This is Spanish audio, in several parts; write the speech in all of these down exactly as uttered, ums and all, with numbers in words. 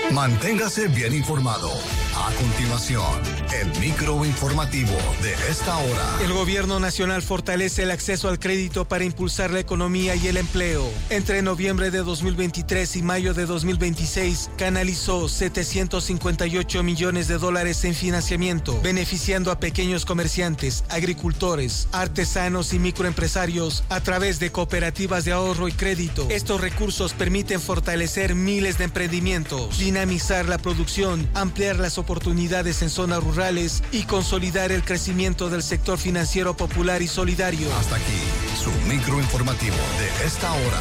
Manténgase bien informado. A continuación, el microinformativo de esta hora. El gobierno nacional fortalece el acceso al crédito para impulsar la economía y el empleo. Entre noviembre de dos mil veintitrés y mayo de dos mil veintiséis, canalizó setecientos cincuenta y ocho millones de dólares en financiamiento, beneficiando a pequeños comerciantes, agricultores, artesanos y microempresarios a través de cooperativas de ahorro y crédito. Estos recursos permiten fortalecer miles de emprendimientos, dinamizar la producción, ampliar las oportunidades en zonas rurales y consolidar el crecimiento del sector financiero popular y solidario. Hasta aquí, su microinformativo de esta hora.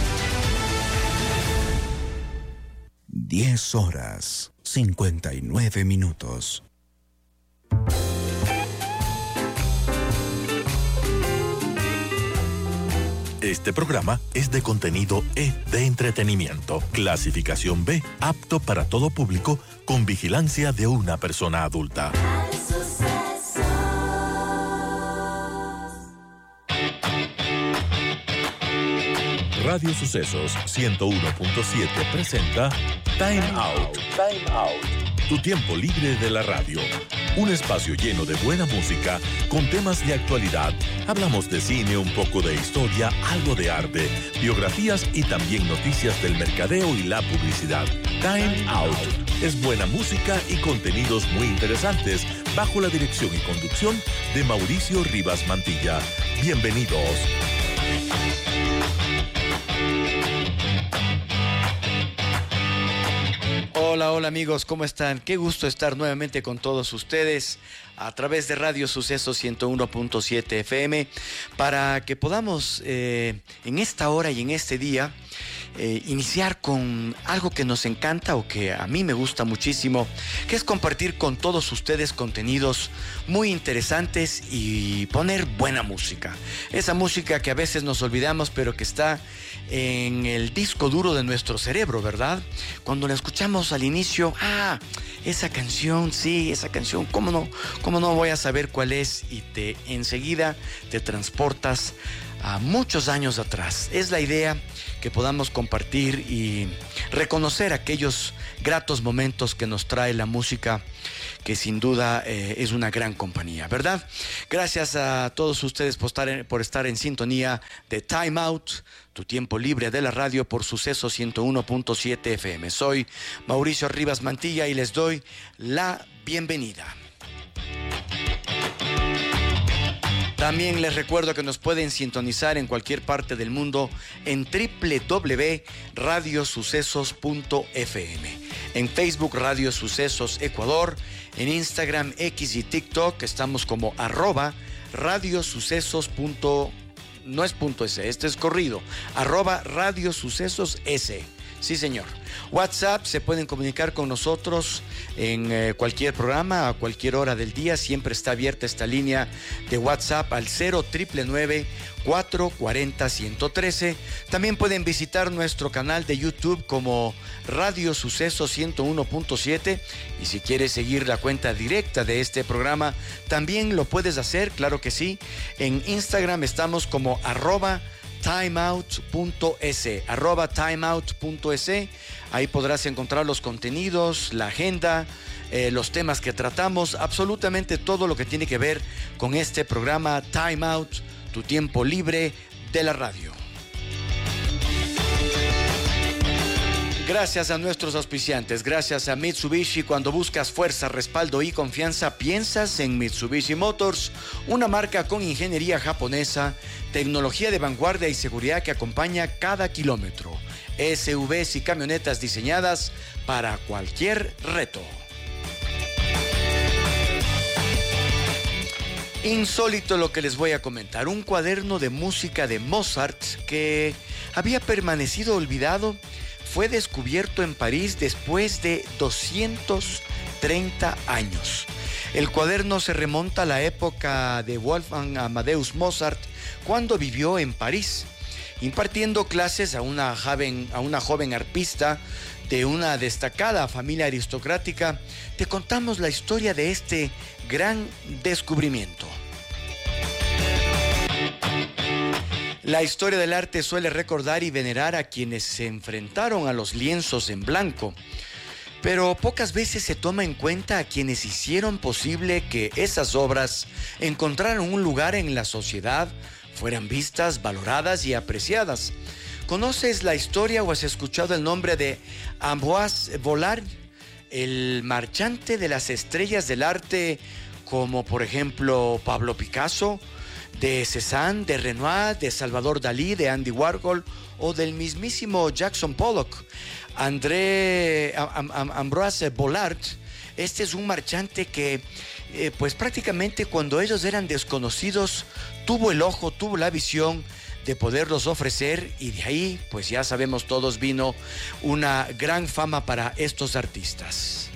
diez horas, cincuenta y nueve minutos. Este programa es de contenido E de entretenimiento, clasificación B, apto para todo público, con vigilancia de una persona adulta. Radio Sucesos ciento uno punto siete presenta Time Out. Time Out. Tu tiempo libre de la radio. Un espacio lleno de buena música, con temas de actualidad. Hablamos de cine, un poco de historia, algo de arte, biografías y también noticias del mercadeo y la publicidad. Time Out es buena música y contenidos muy interesantes, bajo la dirección y conducción de Mauricio Rivas Mantilla. Bienvenidos. Hola, hola amigos, ¿cómo están? Qué gusto estar nuevamente con todos ustedes a través de Radio Sucesos ciento uno punto siete F M para que podamos eh, en esta hora y en este día eh, iniciar con algo que nos encanta o que a mí me gusta muchísimo, que es compartir con todos ustedes contenidos muy interesantes y poner buena música. Esa música que a veces nos olvidamos pero que está en el disco duro de nuestro cerebro, ¿verdad? Cuando la escuchamos al inicio, ah, esa canción, sí, esa canción, ¿cómo no? ¿Cómo no voy a saber cuál es? Y te enseguida te transportas a muchos años atrás. Es la idea que podamos compartir y reconocer aquellos gratos momentos que nos trae la música, que sin duda eh, es una gran compañía, ¿verdad? Gracias a todos ustedes por estar en, por estar en sintonía de Time Out, tu tiempo libre de la radio por Suceso ciento uno punto siete F M. Soy Mauricio Rivas Mantilla y les doy la bienvenida. También les recuerdo que nos pueden sintonizar en cualquier parte del mundo en doble u doble u doble u punto radio sucesos punto F M. En Facebook Radio Sucesos Ecuador, en Instagram, X y TikTok estamos como arroba Radio Sucesos. No es punto S, este es corrido, arroba Radio Sucesos S. Sí, señor. WhatsApp, se pueden comunicar con nosotros en eh, cualquier programa, a cualquier hora del día. Siempre está abierta esta línea de WhatsApp al cero nueve nueve, cuatro cuatro cero, uno uno uno tres. También pueden visitar nuestro canal de YouTube como Radio Suceso ciento uno punto siete. Y si quieres seguir la cuenta directa de este programa, también lo puedes hacer, claro que sí. En Instagram estamos como arroba timeout.es, arroba timeout.es. Ahí podrás encontrar los contenidos, la agenda, eh, los temas que tratamos, absolutamente todo lo que tiene que ver con este programa Time Out, tu tiempo libre de la radio. Gracias a nuestros auspiciantes, gracias a Mitsubishi. Cuando buscas fuerza, respaldo y confianza, piensas en Mitsubishi Motors, una marca con ingeniería japonesa, tecnología de vanguardia y seguridad que acompaña cada kilómetro. S U Vs y camionetas diseñadas para cualquier reto. Insólito lo que les voy a comentar. Un cuaderno de música de Mozart que había permanecido olvidado fue descubierto en París después de doscientos treinta años. El cuaderno se remonta a la época de Wolfgang Amadeus Mozart, cuando vivió en París, impartiendo clases a una joven, a una joven arpista de una destacada familia aristocrática. Te contamos la historia de este gran descubrimiento. La historia del arte suele recordar y venerar a quienes se enfrentaron a los lienzos en blanco. Pero pocas veces se toma en cuenta a quienes hicieron posible que esas obras encontraran un lugar en la sociedad, fueran vistas, valoradas y apreciadas. ¿Conoces la historia o has escuchado el nombre de Ambroise Vollard, el marchante de las estrellas del arte, como por ejemplo Pablo Picasso, de Cézanne, de Renoir, de Salvador Dalí, de Andy Warhol o del mismísimo Jackson Pollock? André Am, Am, Ambroise Vollard, este es un marchante que eh, pues prácticamente cuando ellos eran desconocidos tuvo el ojo, tuvo la visión de poderlos ofrecer, y de ahí pues ya sabemos todos vino una gran fama para estos artistas.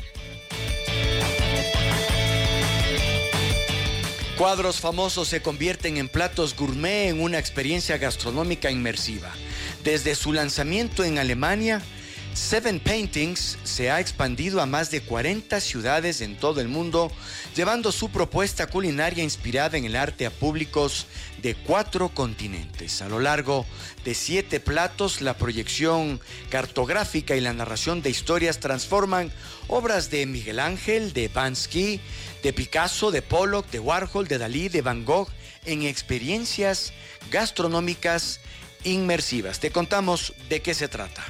Cuadros famosos se convierten en platos gourmet en una experiencia gastronómica inmersiva. Desde su lanzamiento en Alemania, Seven Paintings se ha expandido a más de cuarenta ciudades en todo el mundo, llevando su propuesta culinaria inspirada en el arte a públicos de cuatro continentes. A lo largo de siete platos, la proyección cartográfica y la narración de historias transforman obras de Miguel Ángel, de Banksy, de Picasso, de Pollock, de Warhol, de Dalí, de Van Gogh en experiencias gastronómicas inmersivas. Te contamos de qué se trata.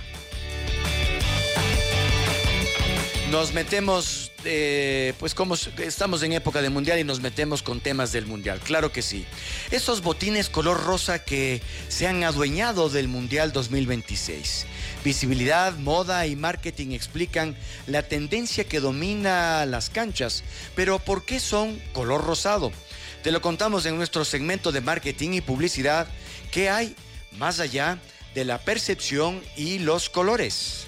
Nos metemos, eh, pues como estamos en época de mundial y nos metemos con temas del mundial, claro que sí. Esos botines color rosa que se han adueñado del mundial dos mil veintiséis. Visibilidad, moda y marketing explican la tendencia que domina las canchas, pero ¿por qué son color rosado? Te lo contamos en nuestro segmento de marketing y publicidad. ¿Qué hay más allá de la percepción y los colores?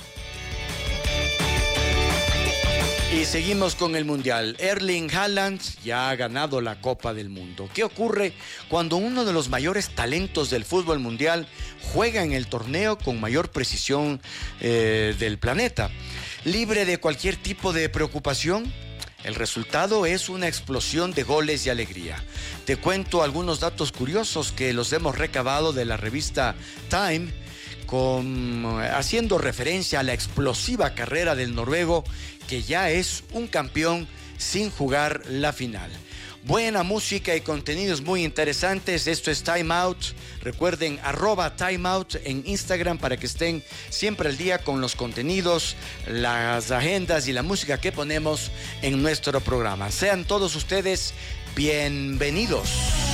Y seguimos con el Mundial. Erling Haaland ya ha ganado la Copa del Mundo. ¿Qué ocurre cuando uno de los mayores talentos del fútbol mundial juega en el torneo con mayor precisión eh, del planeta? Libre de cualquier tipo de preocupación, el resultado es una explosión de goles y alegría. Te cuento algunos datos curiosos que los hemos recabado de la revista Time, con, haciendo referencia a la explosiva carrera del noruego, que ya es un campeón sin jugar la final. Buena música y contenidos muy interesantes. Esto es Time Out. Recuerden, arroba Time Out en Instagram para que estén siempre al día con los contenidos, las agendas y la música que ponemos en nuestro programa. Sean todos ustedes bienvenidos.